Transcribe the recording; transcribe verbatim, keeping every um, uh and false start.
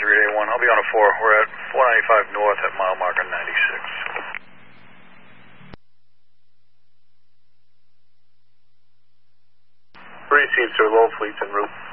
three eight one. I'll be on a four. We're at four ninety-five north at mile marker ninety-six. Three seats are low fleets en route.